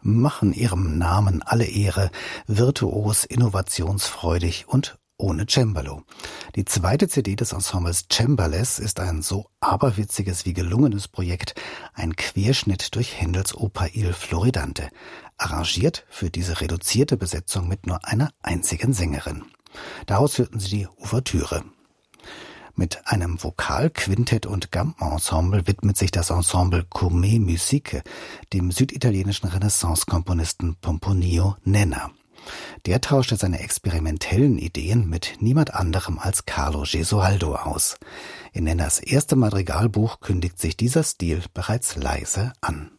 machen ihrem Namen alle Ehre, virtuos, innovationsfreudig und ohne Cembalo. Die zweite CD des Ensembles Cembales ist ein so aberwitziges wie gelungenes Projekt, ein Querschnitt durch Händels Oper Il Floridante, arrangiert für diese reduzierte Besetzung mit nur einer einzigen Sängerin. Daraus hörten Sie die Ouvertüre. Mit einem Vokalquintett und Gampenensemble widmet sich das Ensemble Come Musique dem süditalienischen Renaissance-Komponisten Pomponio Nenna. Der tauschte seine experimentellen Ideen mit niemand anderem als Carlo Gesualdo aus. In Nennas erstem Madrigalbuch kündigt sich dieser Stil bereits leise an.